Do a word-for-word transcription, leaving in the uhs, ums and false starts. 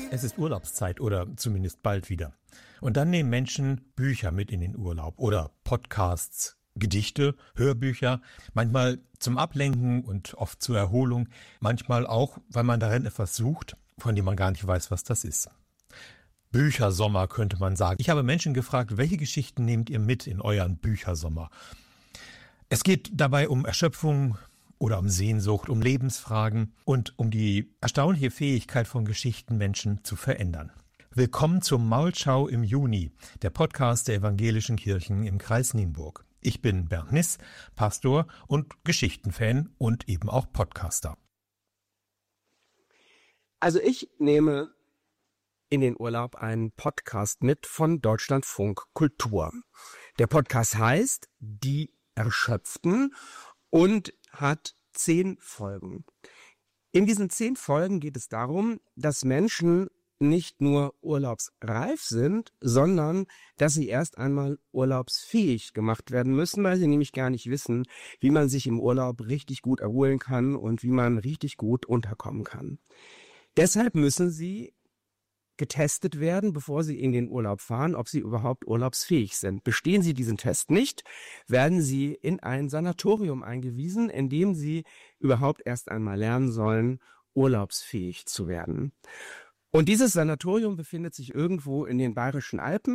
Es ist Urlaubszeit oder zumindest bald wieder. Und dann nehmen Menschen Bücher mit in den Urlaub oder Podcasts, Gedichte, Hörbücher, manchmal zum Ablenken und oft zur Erholung, manchmal auch, weil man darin etwas sucht, von dem man gar nicht weiß, was das ist. Büchersommer könnte man sagen. Ich habe Menschen gefragt, welche Geschichten nehmt ihr mit in euren Büchersommer? Es geht dabei um Erschöpfung oder um Sehnsucht, um Lebensfragen und um die erstaunliche Fähigkeit von Geschichten, Menschen zu verändern. Willkommen zum Maulschau im Juni, der Podcast der Evangelischen Kirchen im Kreis Nienburg. Ich bin Bernd Niss, Pastor und Geschichtenfan und eben auch Podcaster. Also ich nehme in den Urlaub einen Podcast mit von Deutschlandfunk Kultur. Der Podcast heißt Die Erschöpften und hat zehn Folgen. In diesen zehn Folgen geht es darum, dass Menschen nicht nur urlaubsreif sind, sondern dass sie erst einmal urlaubsfähig gemacht werden müssen, weil sie nämlich gar nicht wissen, wie man sich im Urlaub richtig gut erholen kann und wie man richtig gut unterkommen kann. Deshalb müssen sie getestet werden, bevor sie in den Urlaub fahren, ob sie überhaupt urlaubsfähig sind. Bestehen sie diesen Test nicht, werden sie in ein Sanatorium eingewiesen, in dem sie überhaupt erst einmal lernen sollen, urlaubsfähig zu werden. Und dieses Sanatorium befindet sich irgendwo in den Bayerischen Alpen.